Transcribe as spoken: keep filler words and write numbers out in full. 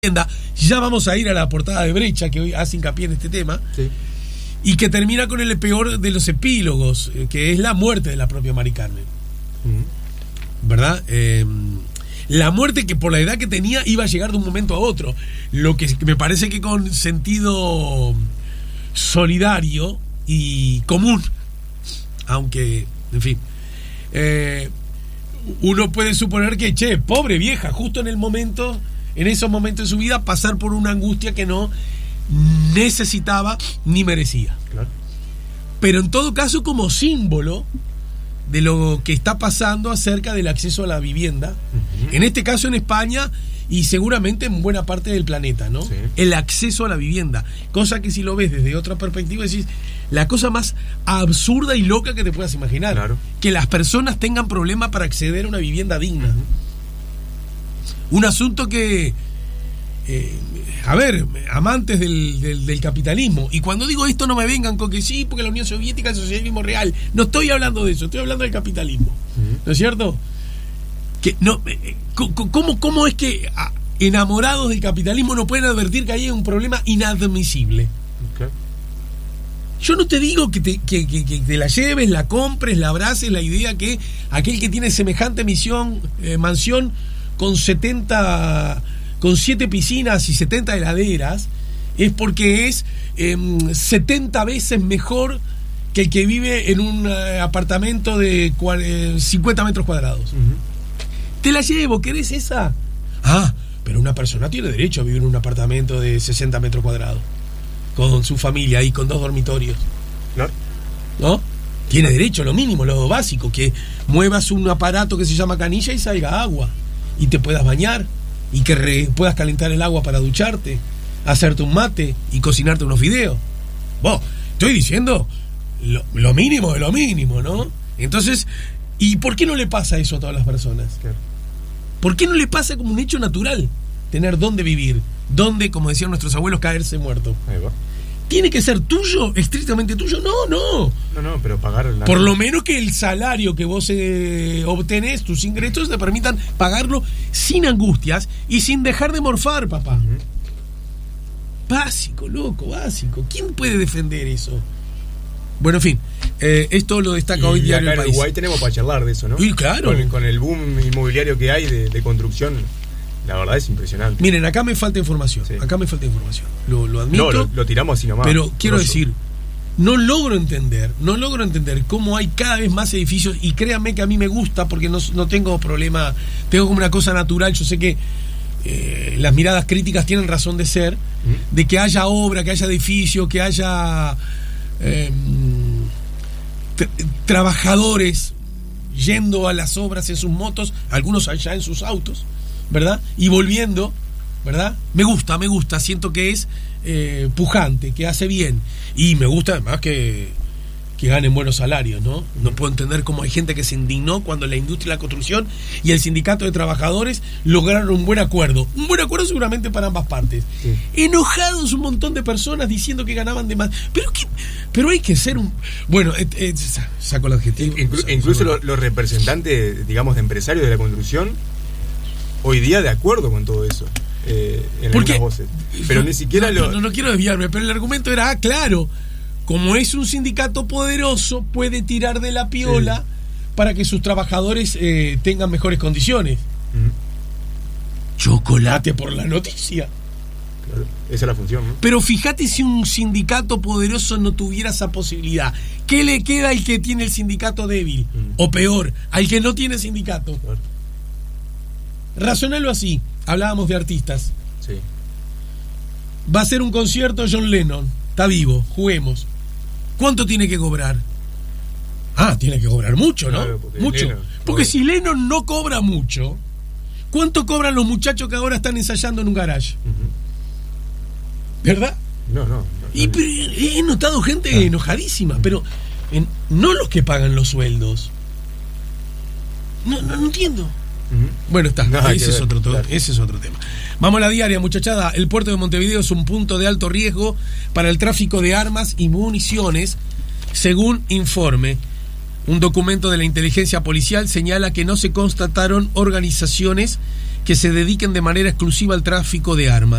Ya vamos a ir a la portada de Brecha, que hoy hace hincapié en este tema, sí. Y que termina con el peor de los epílogos, que es la muerte de la propia Mari Carmen. Uh-huh. ¿Verdad? Eh, la muerte que por la edad que tenía iba a llegar de un momento a otro. Lo que me parece que con sentido solidario y común, aunque, en fin, eh, uno puede suponer que, che, pobre vieja, justo en el momento... en esos momentos de su vida, pasar por una angustia que no necesitaba ni merecía. Claro. Pero en todo caso, como símbolo de lo que está pasando acerca del acceso a la vivienda, uh-huh. En este caso en España y seguramente en buena parte del planeta, ¿no? Sí. El acceso a la vivienda, cosa que si lo ves desde otra perspectiva decís, la cosa más absurda y loca que te puedas imaginar, claro. Que las personas tengan problemas para acceder a una vivienda digna. Uh-huh. Un asunto que, eh, a ver, amantes del, del, del capitalismo, y cuando digo esto no me vengan con que sí, porque la Unión Soviética es el socialismo real, no estoy hablando de eso, estoy hablando del capitalismo, uh-huh. ¿No es cierto? Que no, eh, ¿cómo, ¿Cómo es que ah, enamorados del capitalismo no pueden advertir que ahí hay un problema inadmisible? Okay. Yo no te digo que te, que, que, que te la lleves, la compres, la abraces, la idea que aquel que tiene semejante misión, eh, mansión, con setenta, con siete piscinas y setenta heladeras, es porque es eh, setenta veces mejor que el que vive en un eh, apartamento de eh, cincuenta metros cuadrados. Uh-huh. Te la llevo, ¿querés esa? Ah, pero una persona tiene derecho a vivir en un apartamento de sesenta metros cuadrados, con su familia y con dos dormitorios. ¿No? ¿No? Tiene derecho, lo mínimo, lo básico, que muevas un aparato que se llama canilla y salga agua. Y te puedas bañar, y que re, puedas calentar el agua para ducharte, hacerte un mate y cocinarte unos fideos. Vos, estoy diciendo lo, lo mínimo de lo mínimo, ¿no? Entonces, ¿y por qué no le pasa eso a todas las personas? Claro. ¿Por qué no le pasa como un hecho natural tener dónde vivir, dónde, como decían nuestros abuelos, caerse muerto? Ahí va. ¿Tiene que ser tuyo, estrictamente tuyo? No, no. No, no, pero pagar... La... Por lo menos que el salario que vos eh, obtenés, tus ingresos, te permitan pagarlo sin angustias y sin dejar de morfar, papá. Uh-huh. Básico, loco, básico. ¿Quién puede defender eso? Bueno, en fin, eh, esto lo destaca y hoy Diario El País. En Uruguay tenemos para charlar de eso, ¿no? Y claro. Con, con el boom inmobiliario que hay de, de construcción... La verdad es impresionante. Miren, acá me falta información. Sí. Acá me falta información. Lo, lo admito. No, lo, lo tiramos así nomás. Pero quiero grosso. decir, no logro entender, no logro entender cómo hay cada vez más edificios, y créanme que a mí me gusta porque no, no tengo problema, tengo como una cosa natural. Yo sé que eh, las miradas críticas tienen razón de ser, ¿Mm? de que haya obra, que haya edificio, que haya eh, tra- trabajadores yendo a las obras en sus motos, algunos allá en sus autos, ¿verdad? Y volviendo, ¿verdad? Me gusta, me gusta, siento que es eh, pujante, que hace bien. Y me gusta además que, que ganen buenos salarios, ¿no? No puedo entender cómo hay gente que se indignó cuando la industria de la construcción y el sindicato de trabajadores lograron un buen acuerdo. Un buen acuerdo seguramente para ambas partes. Sí. Enojados un montón de personas diciendo que ganaban de más. Pero, ¿qué? Pero hay que ser un... Bueno, eh, eh, saco el adjetivo. Inclu- incluso los, los representantes, digamos, de empresarios de la construcción, hoy día de acuerdo con todo eso, eh, en algunas voces. Pero ni siquiera no, lo... No, no quiero desviarme, pero el argumento era, ah, claro, como es un sindicato poderoso, puede tirar de la piola sí. para que sus trabajadores eh, tengan mejores condiciones. Uh-huh. Chocolate por la noticia. Claro, esa es la función, ¿no? Pero fíjate si un sindicato poderoso no tuviera esa posibilidad. ¿Qué le queda al que tiene el sindicato débil? Uh-huh. O peor, al que no tiene sindicato. Claro. Razonalo así. Hablábamos de artistas. Sí. Va a ser un concierto John Lennon. Está vivo, juguemos. ¿Cuánto tiene que cobrar? Ah, tiene que cobrar mucho, ¿no? Claro, porque mucho. Lennon, porque si Lennon no cobra mucho, ¿cuánto cobran los muchachos que ahora están ensayando en un garage? Uh-huh. ¿Verdad? No, no. no y no, he notado gente ah. enojadísima, pero en, no los que pagan los sueldos. No, no, no entiendo. Bueno, está, Nada ese, es otro, claro. ese es otro tema. Vamos a la diaria, muchachada. El puerto de Montevideo es un punto de alto riesgo para el tráfico de armas y municiones, según informe. Un documento de la inteligencia policial señala que no se constataron organizaciones que se dediquen de manera exclusiva al tráfico de armas.